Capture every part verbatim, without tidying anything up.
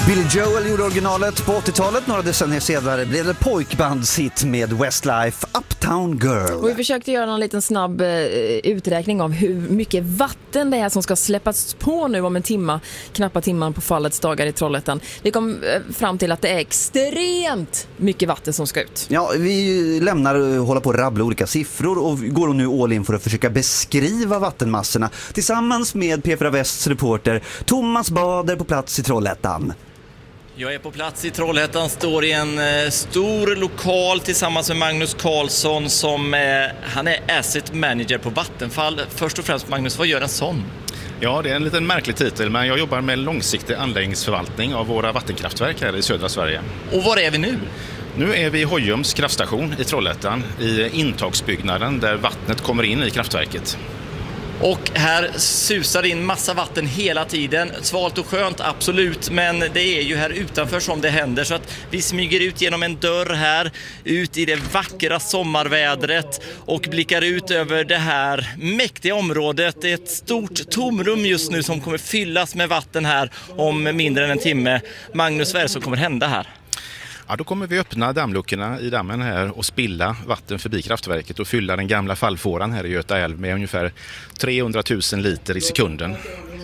Billy Joel gjorde originalet på åttiotalet. Några decennier senare blev det pojkbandshit med Westlife, Uptown Girl. Och vi försökte göra en liten snabb eh, uträkning av hur mycket vatten det är som ska släppas på nu om en timma, knappa timman på fallets dagar i Trollhättan. Vi kom eh, fram till att det är extremt mycket vatten som ska ut. Ja, vi lämnar och håller på att rabbla olika siffror och går nu all in för att försöka beskriva vattenmassorna tillsammans med P fyra Västs reporter Thomas Bader på plats i Trollhättan. Jag är på plats i Trollhättan, står i en eh, stor lokal tillsammans med Magnus Karlsson som eh, han är asset manager på Vattenfall. Först och främst, Magnus, vad gör en sån? Ja, det är en liten märklig titel, men jag jobbar med långsiktig anläggningsförvaltning av våra vattenkraftverk här i södra Sverige. Och var är vi nu? Nu är vi i Hojums kraftstation i Trollhättan, i intagsbyggnaden där vattnet kommer in i kraftverket. Och här susar in massa vatten hela tiden. Svalt och skönt, absolut. Men det är ju här utanför som det händer. Så att vi smyger ut genom en dörr här. Ut i det vackra sommarvädret. Och blickar ut över det här mäktiga området. Det är ett stort tomrum just nu som kommer fyllas med vatten här om mindre än en timme. Magnus, vad är det som kommer hända här? Ja, då kommer vi öppna dammluckorna i dammen här och spilla vatten förbi kraftverket och fylla den gamla fallfåran här i Göta älv med ungefär trehundratusen liter i sekunden.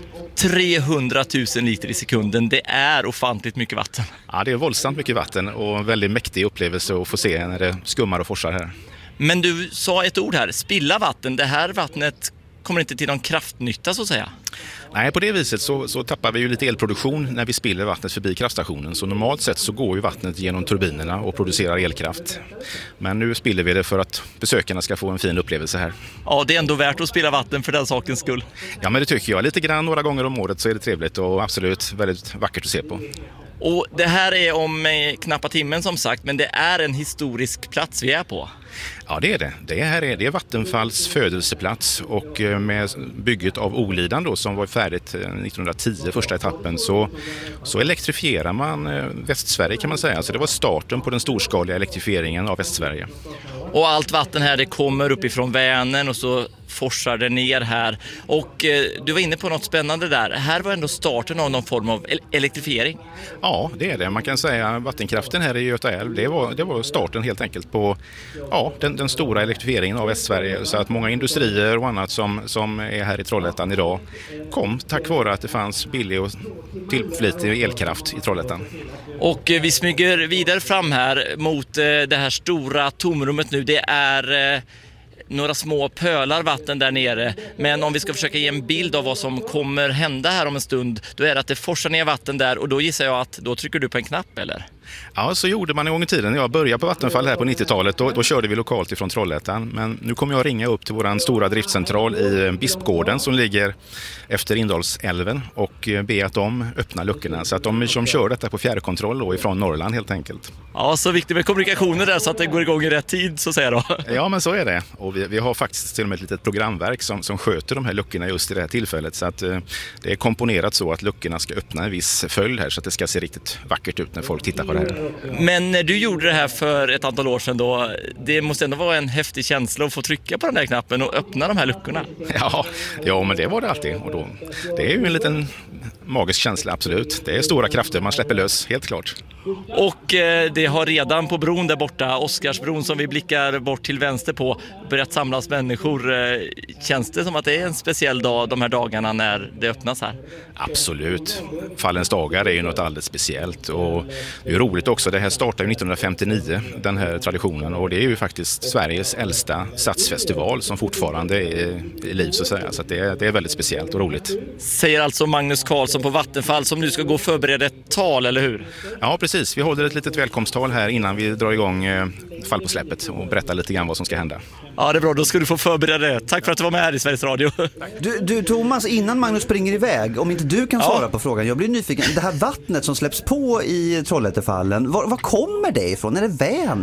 trehundratusen liter i sekunden, det är ofantligt mycket vatten. Ja, det är våldsamt mycket vatten och en väldigt mäktig upplevelse att få se när det skummar och forsar här. Men du sa ett ord här, spilla vatten. Det här vattnet kommer inte till någon kraftnytta så att säga. Nej, på det viset så, så tappar vi ju lite elproduktion när vi spiller vattnet förbi kraftstationen. Så normalt sett så går ju vattnet genom turbinerna och producerar elkraft. Men nu spiller vi det för att besökarna ska få en fin upplevelse här. Ja, det är ändå värt att spilla vatten för den sakens skull. Ja, men det tycker jag. Lite grann några gånger om året så är det trevligt och absolut väldigt vackert att se på. Och det här är om knappa timmen som sagt, men det är en historisk plats vi är på. Ja, det är det. Det här är, det är Vattenfalls födelseplats och med bygget av Olidan då, som var färdigt nittonhundratio, första etappen, så, så elektrifierar man Västsverige kan man säga. Så det var starten på den storskaliga elektrifieringen av Västsverige. Och allt vatten här det kommer uppifrån Vänern och så forsar det ner här. Och eh, du var inne på något spännande där. Här var ändå starten av någon form av el- elektrifiering. Ja, det är det. Man kan säga vattenkraften här i Göta älv, det var, det var starten helt enkelt på ja, den, den stora elektrifieringen av Västsverige. Så att många industrier och annat som, som är här i Trollhättan idag kom tack vare att det fanns billig och tillförlitlig elkraft i Trollhättan. Och eh, vi smyger vidare fram här mot eh, det här stora tomrummet nu. Det är eh, några små pölar vatten där nere. Men om vi ska försöka ge en bild av vad som kommer hända här om en stund, då är det att det forsar ner vatten där och då gissar jag att då trycker du på en knapp, eller? Ja, så gjorde man en gång i tiden. Jag började på Vattenfall här på nittiotalet. Då, då körde vi lokalt ifrån Trollhättan. Men nu kommer jag ringa upp till vår stora driftcentral i Bispgården som ligger efter Indalsälven och be att de öppnar luckorna. Så att de som kör detta på fjärrkontroll då ifrån Norrland helt enkelt. Ja, så viktigt med kommunikationer där så att det går igång i rätt tid så att säga då. Ja, men så är det. Och vi, vi har faktiskt till och med ett litet programverk som, som sköter de här luckorna just i det här tillfället. Så att eh, det är komponerat så att luckorna ska öppna en viss följd här så att det ska se riktigt vackert ut när folk tittar på det. Men när du gjorde det här för ett antal år sedan då, det måste ändå vara en häftig känsla att få trycka på den där knappen och öppna de här luckorna. Ja, ja men det var det alltid. Och då, det är ju en liten magisk känsla, absolut. Det är stora krafter, man släpper lös, helt klart. Och eh, det har redan på bron där borta, Oscarsbron som vi blickar bort till vänster på, börjat samlas människor. Eh, känns det som att det är en speciell dag de här dagarna när det öppnas här? Absolut. Fallens dagar är ju något alldeles speciellt och det är roligt också. Det här startade ju nittonhundrafemtionio, den här traditionen, och det är ju faktiskt Sveriges äldsta satsfestival som fortfarande är i liv så att säga. Så att det, är, det är väldigt speciellt och roligt. Säger alltså Magnus Karlsson på Vattenfall som nu ska gå och förbereda ett tal, eller hur? Ja, precis. Vi håller ett litet välkomsttal här innan vi drar igång eh, fall på släppet och berättar lite grann vad som ska hända. Ja, det är bra. Då ska du få förbereda det. Tack för att du var med här i Sveriges Radio. Du, du Thomas, innan Magnus springer iväg, om inte du kan svara ja. på frågan, jag blir nyfiken. Det här vattnet som släpps på i Trollhättefallen, var, var kommer det ifrån? Är det Vän?